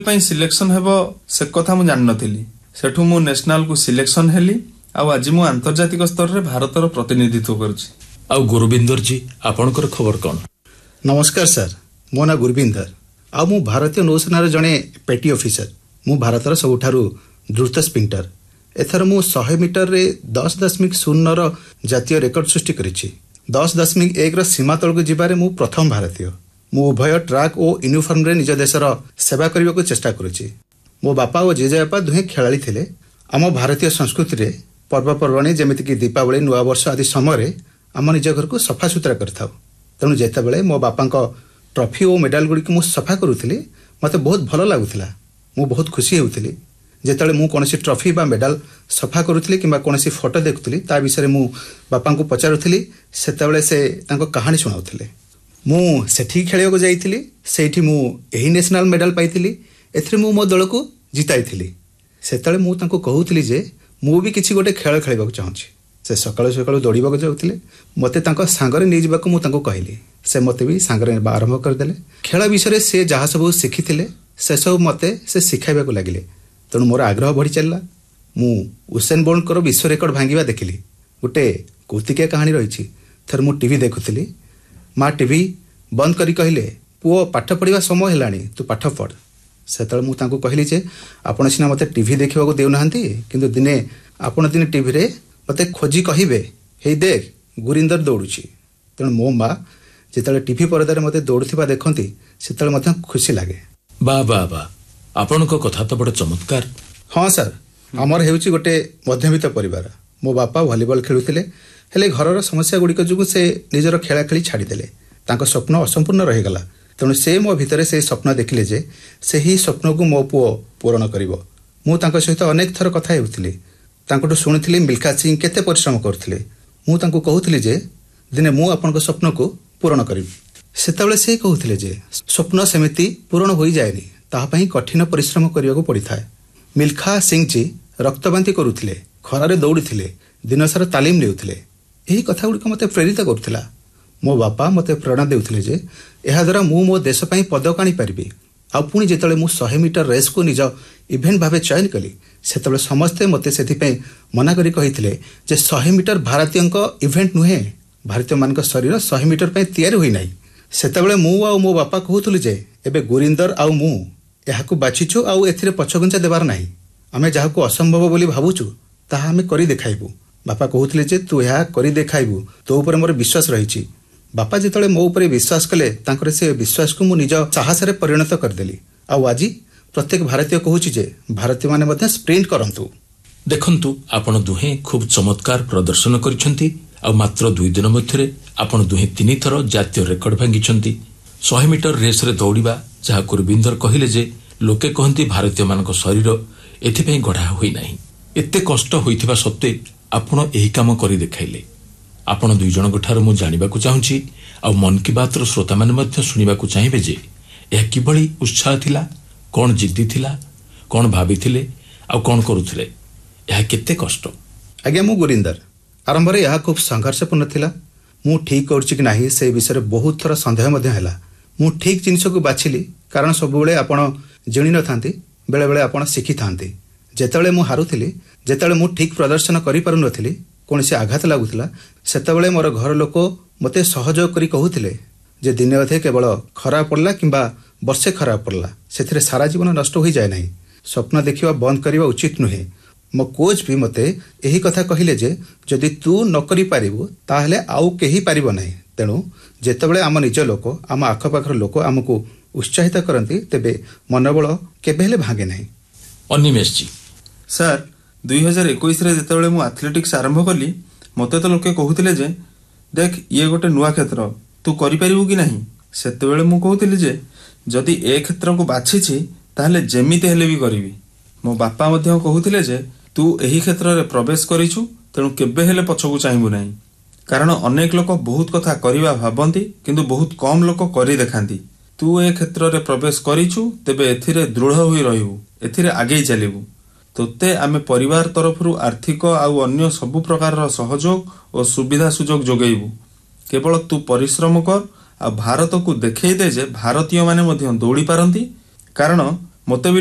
ପାଇଁ ସିଲେକ୍ସନ ହେବ ସେ କଥା ମୁଁ ଜାଣିନଥିଲି। ସେଠୁ ମୁଁ ନ୍ୟାସନାଲ କୁ ସିଲେକ୍ସନ ହେଲି ଆଉ ଆଜି ମୁଁ ଆନ୍ତର୍ଜାତିକ ସ୍ତରରେ ଭାରତର ପ୍ରତିନିଧିତ୍ୱ କରୁଛି। ଆଉ ଗୁରୁବିନ୍ଦର ଜି ଆପଣଙ୍କର ଖବର କ'ଣ? ନମସ୍କାର ସାର୍, ମୋ ନାଁ ଗୁରୁବିନ୍ଦର ଆଉ ମୁଁ ଭାରତୀୟ ନୌସେନାର ଜଣେ ପେଟି ଅଫିସର। ମୁଁ ଭାରତର ସବୁଠାରୁ ଦ୍ରୁତ ସ୍ପ୍ରିଣ୍ଟର। ଏଥର ମୁଁ 100 ମିଟରରେ 10.0ର ଜାତୀୟ ରେକର୍ଡ ସୃଷ୍ଟି କରିଛି। 10.1ର ସୀମା ତଳକୁ ଯିବାରେ ମୁଁ ପ୍ରଥମ ଭାରତୀୟ। ମୁଁ ଉଭୟ ଟ୍ରାକ୍ ଓ ୟୁନିଫର୍ମରେ ନିଜ ଦେଶର ସେବା କରିବାକୁ ଚେଷ୍ଟା କରୁଛି। ମୋ ବାପା ଓ ଜେଜେବାପା ଦୁହେଁ ଖେଳାଳି ଥିଲେ। ଆମ ଭାରତୀୟ ସଂସ୍କୃତିରେ ପର୍ବପର୍ବାଣି ଯେମିତିକି ଦୀପାବଳି, ନୂଆବର୍ଷ ଆଦି ସମୟରେ ଆମ ନିଜ ଘରକୁ ସଫାସୁତୁରା କରିଥାଉ। ତେଣୁ ଯେତେବେଳେ ମୋ ବାପାଙ୍କ ଟ୍ରଫି ଓ ମେଡାଲ ଗୁଡ଼ିକୁ ମୁଁ ସଫା କରୁଥିଲି ମୋତେ ବହୁତ ଭଲ ଲାଗୁଥିଲା। ମୁଁ ବହୁତ ଖୁସି ହେଉଥିଲି। ଯେତେବେଳେ ମୁଁ କୌଣସି ଟ୍ରଫି ବା ମେଡାଲ ସଫା କରୁଥିଲି କିମ୍ବା କୌଣସି ଫଟୋ ଦେଖୁଥିଲି ତା ବିଷୟରେ ମୁଁ ବାପାଙ୍କୁ ପଚାରୁଥିଲି, ସେତେବେଳେ ସେ ତାଙ୍କ କାହାଣୀ ଶୁଣାଉଥିଲେ। ମୁଁ ସେଠିକି ଖେଳିବାକୁ ଯାଇଥିଲି, ସେଇଠି ମୁଁ ଏହି ନ୍ୟାସନାଲ ମେଡାଲ ପାଇଥିଲି। ଏଥିରେ ମୁଁ ମୋ ଦଳକୁ ଜିତାଇଥିଲି। ସେତେବେଳେ ମୁଁ ତାଙ୍କୁ କହୁଥିଲି ଯେ ମୁଁ ବି କିଛି ଗୋଟେ ଖେଳ ଖେଳିବାକୁ ଚାହୁଁଛି। ସେ ସକାଳୁ ସକାଳୁ ଦୌଡ଼ିବାକୁ ଯାଉଥିଲେ। ମୋତେ ତାଙ୍କ ସାଙ୍ଗରେ ନେଇଯିବାକୁ ମୁଁ ତାଙ୍କୁ କହିଲି। ସେ ମୋତେ ବି ସାଙ୍ଗରେ ନେବା ଆରମ୍ଭ କରିଦେଲେ। ଖେଳ ବିଷୟରେ ସେ ଯାହା ସବୁ ଶିଖିଥିଲେ ସେସବୁ ମୋତେ ସେ ଶିଖାଇବାକୁ ଲାଗିଲେ। ତେଣୁ ମୋର ଆଗ୍ରହ ବଢ଼ି ଚାଲିଲା। ମୁଁ ଉସେନ ବୋଲ୍ଟଙ୍କର ବିଶ୍ୱ ରେକର୍ଡ ଭାଙ୍ଗିବା ଦେଖିଲି। ଗୋଟେ କୌତୁକିଆ କାହାଣୀ ରହିଛି। ଥରେ ମୁଁ ଟିଭି ଦେଖୁଥିଲି। ମା ଟିଭି ବନ୍ଦ କରି କହିଲେ, ପୁଅ ପାଠ ପଢ଼ିବା ସମୟ ହେଲାଣି, ତୁ ପାଠ ପଢ଼। ସେତେବେଳେ ମୁଁ ତାଙ୍କୁ କହିଲି ଯେ ଆପଣ ସିନା ମୋତେ ଟିଭି ଦେଖିବାକୁ ଦେଉନାହାନ୍ତି, କିନ୍ତୁ ଦିନେ ଆପଣ ଦିନେ ଟିଭିରେ ମୋତେ ଖୋଜି କହିବେ, ହେଇ ଦେଖ ଗୁରିନ୍ଦର ଦୌଡ଼ୁଛି। ତେଣୁ ମୋ ମା ଯେତେବେଳେ ଟିଭି ପରଦାରେ ମୋତେ ଦୌଡ଼ୁଥିବା ଦେଖନ୍ତି ସେତେବେଳେ ମଧ୍ୟ ଖୁସି ଲାଗେ। ବା ବା ବା, ଆପଣଙ୍କ କଥା ତ ବଡ଼ ଚମତ୍କାର। ହଁ ସାର୍, ଆମର ହେଉଛି ଗୋଟେ ମଧ୍ୟବିତ୍ତ ପରିବାର। ମୋ ବାପା ଭଲିବଲ ଖେଳୁଥିଲେ, ହେଲେ ଘରର ସମସ୍ୟା ଗୁଡ଼ିକ ଯୋଗୁଁ ସେ ନିଜର ଖେଳା ଖେଳି ଛାଡ଼ିଦେଲେ। ତାଙ୍କ ସ୍ୱପ୍ନ ଅସମ୍ପୂର୍ଣ୍ଣ ରହିଗଲା। ତେଣୁ ସେ ମୋ ଭିତରେ ସେହି ସ୍ୱପ୍ନ ଦେଖିଲେ ଯେ ସେହି ସ୍ୱପ୍ନକୁ ମୋ ପୁଅ ପୂରଣ କରିବ। ମୁଁ ତାଙ୍କ ସହିତ ଅନେକ ଥର କଥା ହେଉଥିଲି। ତାଙ୍କଠୁ ଶୁଣିଥିଲି ମିଲ୍ଖା ସିଂ କେତେ ପରିଶ୍ରମ କରୁଥିଲେ। ମୁଁ ତାଙ୍କୁ କହୁଥିଲି ଯେ ଦିନେ ମୁଁ ଆପଣଙ୍କ ସ୍ୱପ୍ନକୁ ପୂରଣ କରିବି। ସେତେବେଳେ ସେ କହୁଥିଲେ ଯେ ସ୍ୱପ୍ନ ସେମିତି ପୂରଣ ହୋଇଯାଏନି, ତାହା ପାଇଁ କଠିନ ପରିଶ୍ରମ କରିବାକୁ ପଡ଼ିଥାଏ। ମିଲ୍ଖା ସିଂ ଜୀ ରକ୍ତବାନ୍ତି କରୁଥିଲେ, ଖରାରେ ଦୌଡ଼ୁଥିଲେ, ଦିନସାରା ତାଲିମ ନେଉଥିଲେ। ଏହି କଥାଗୁଡ଼ିକ ମୋତେ ପ୍ରେରିତ କରୁଥିଲା। ମୋ ବାପା ମୋତେ ପ୍ରେରଣା ଦେଉଥିଲେ ଯେ ଏହାଦ୍ୱାରା ମୁଁ ମୋ ଦେଶ ପାଇଁ ପଦକ ଆଣିପାରିବି। ଆଉ ପୁଣି ଯେତେବେଳେ ମୁଁ 100 ମିଟର ରେସ୍କୁ ନିଜ ଇଭେଣ୍ଟ ଭାବେ ଚୟନ କଲି ସେତେବେଳେ ସମସ୍ତେ ମୋତେ ସେଥିପାଇଁ ମନା କରି କହିଥିଲେ ଯେ 100 ମିଟର ଭାରତୀୟଙ୍କ ଇଭେଣ୍ଟ ନୁହେଁ, ଭାରତୀୟମାନଙ୍କ ଶରୀର 100 ମିଟର ପାଇଁ ତିଆରି ହୋଇନାହିଁ। ସେତେବେଳେ ମୁଁ ଆଉ ମୋ ବାପା କହୁଥିଲୁ ଯେ ଏବେ ଗୁରିନ୍ଦର ଆଉ ମୁଁ ଏହାକୁ ବାଛିଛୁ ଆଉ ଏଥିରେ ପଛଘୁଞ୍ଚା ଦେବାର ନାହିଁ। ଆମେ ଯାହାକୁ ଅସମ୍ଭବ ବୋଲି ଭାବୁଛୁ ତାହା ଆମେ କରି ଦେଖାଇବୁ। ବାପା କହୁଥିଲେ ଯେ ତୁ ଏହା କରି ଦେଖାଇବୁ, ତୋ ଉପରେ ମୋର ବିଶ୍ୱାସ ରହିଛି। ବାପା ଯେତେବେଳେ ମୋ ଉପରେ ବିଶ୍ୱାସ କଲେ ତାଙ୍କର ସେ ବିଶ୍ୱାସକୁ ମୁଁ ନିଜ ସାହସରେ ପରିଣତ କରିଦେଲି। ଆଉ ଆଜି ପ୍ରତ୍ୟେକ ଭାରତୀୟ କହୁଛି ଯେ ଭାରତୀୟମାନେ ମଧ୍ୟ ସ୍ପ୍ରିଣ୍ଟ କରନ୍ତୁ। ଦେଖନ୍ତୁ, ଆପଣ ଦୁହେଁ ଖୁବ୍ ଚମତ୍କାର ପ୍ରଦର୍ଶନ କରିଛନ୍ତି। ଆଉ ମାତ୍ର 2 ଦିନ ମଧ୍ୟରେ ଆପଣ ଦୁହେଁ 3 ଥର ଜାତୀୟ ରେକର୍ଡ ଭାଙ୍ଗିଛନ୍ତି। 100 ମିଟର ରେସ୍ରେ ଦୌଡ଼ିବା, ଯାହା ଗୁରୁବିନ୍ଦର କହିଲେ ଯେ ଲୋକେ କହନ୍ତି ଭାରତୀୟମାନଙ୍କ ଶରୀର ଏଥିପାଇଁ ଗଢ଼ା ହୋଇନାହିଁ। ଏତେ କଷ୍ଟ ହୋଇଥିବା ସତ୍ତ୍ୱେ ଆପଣ ଏହି କାମ କରି ଦେଖାଇଲେ। ଆପଣ 2 ଜଣଙ୍କଠାରୁ ମୁଁ ଜାଣିବାକୁ ଚାହୁଁଛି, ଆଉ ମନ୍ କି ବାତ୍ର ଶ୍ରୋତାମାନେ ମଧ୍ୟ ଶୁଣିବାକୁ ଚାହିଁବେ ଯେ ଏହା କିଭଳି ଉତ୍ସାହ ଥିଲା, କ'ଣ ଜିଦ୍ଦି ଥିଲା, କ'ଣ ଭାବିଥିଲେ ଆଉ କ'ଣ କରୁଥିଲେ, ଏହା କେତେ କଷ୍ଟ। ଆଜ୍ଞା, ମୁଁ ଗୁରିନ୍ଦର। ଆରମ୍ଭରେ ଏହା ଖୁବ୍ ସଂଘର୍ଷପୂର୍ଣ୍ଣ ଥିଲା। ମୁଁ ଠିକ୍ କରୁଛି କି ନାହିଁ ସେ ବିଷୟରେ ବହୁତ ଥର ସନ୍ଦେହ ମଧ୍ୟ ହେଲା। ମୁଁ ଠିକ୍ ଜିନିଷକୁ ବାଛିଲି, କାରଣ ସବୁବେଳେ ଆପଣ ଜିଣିନଥାନ୍ତି, ବେଳେବେଳେ ଆପଣ ଶିଖିଥାନ୍ତି। ଯେତେବେଳେ ମୁଁ ହାରୁଥିଲି, ଯେତେବେଳେ ମୁଁ ଠିକ୍ ପ୍ରଦର୍ଶନ କରିପାରୁନଥିଲି, କୌଣସି ଆଘାତ ଲାଗୁଥିଲା, ସେତେବେଳେ ମୋର ଘର ଲୋକ ମୋତେ ସହଯୋଗ କରି କହୁଥିଲେ ଯେ ଦିନେ ଅଧେ କେବଳ ଖରାପ ପଡ଼ିଲା କିମ୍ବା ବର୍ଷେ ଖରାପ ପଡ଼ିଲା, ସେଥିରେ ସାରା ଜୀବନ ନଷ୍ଟ ହୋଇଯାଏ ନାହିଁ। ସ୍ୱପ୍ନ ଦେଖିବା ବନ୍ଦ କରିବା ଉଚିତ ନୁହେଁ। ମୋ କୋଚ୍ ବି ମୋତେ ଏହି କଥା କହିଲେ ଯେ ଯଦି ତୁ ନ କରିପାରିବୁ ତାହେଲେ ଆଉ କେହି ପାରିବ ନାହିଁ। ତେଣୁ ଯେତେବେଳେ ଆମ ନିଜ ଲୋକ, ଆମ ଆଖପାଖର ଲୋକ ଆମକୁ ଉତ୍ସାହିତ କରନ୍ତି ତେବେ ମନୋବଳ କେବେ ହେଲେ ଭାଙ୍ଗେ ନାହିଁ। ଅନିମେଶ ଜୀ। ସାର୍, 2021ରେ ଯେତେବେଳେ ମୁଁ ଆଥଲେଟିକ୍ସ ଆରମ୍ଭ କଲି ମୋତେ ତ ଲୋକେ କହୁଥିଲେ ଯେ ଦେଖ ଇଏ ଗୋଟେ ନୂଆ କ୍ଷେତ୍ର, ତୁ କରିପାରିବୁ କି ନାହିଁ। ସେତେବେଳେ ମୁଁ କହୁଥିଲି ଯେ ଯଦି ଏ କ୍ଷେତ୍ରକୁ ବାଛିଛି ତାହେଲେ ଯେମିତି ହେଲେ ବି କରିବି। ମୋ ବାପା ମଧ୍ୟ କହୁଥିଲେ ଯେ ତୁ ଏହି କ୍ଷେତ୍ରରେ ପ୍ରବେଶ କରିଛୁ, ତେଣୁ କେବେ ହେଲେ ପଛକୁ ଚାହିଁବୁ ନାହିଁ। କାରଣ ଅନେକ ଲୋକ ବହୁତ କଥା କରିବା ଭାବନ୍ତି, କିନ୍ତୁ ବହୁତ କମ୍ ଲୋକ କରି ଦେଖାନ୍ତି। ତୁ ଏ କ୍ଷେତ୍ରରେ ପ୍ରବେଶ କରିଛୁ, ତେବେ ଏଥିରେ ଦୃଢ଼ ହୋଇ ରହିବୁ, ଏଥିରେ ଆଗେଇ ଚାଲିବୁ। ତୋତେ ଆମେ ପରିବାର ତରଫରୁ ଆର୍ଥିକ ଆଉ ଅନ୍ୟ ସବୁ ପ୍ରକାରର ସହଯୋଗ ଓ ସୁବିଧା ସୁଯୋଗ ଯୋଗାଇବୁ। କେବଳ ତୁ ପରିଶ୍ରମ କର ଆଉ ଭାରତକୁ ଦେଖେଇ ଦେ ଯେ ଭାରତୀୟମାନେ ମଧ୍ୟ ଦୌଡ଼ି ପାରନ୍ତି। କାରଣ ମୋତେ ବି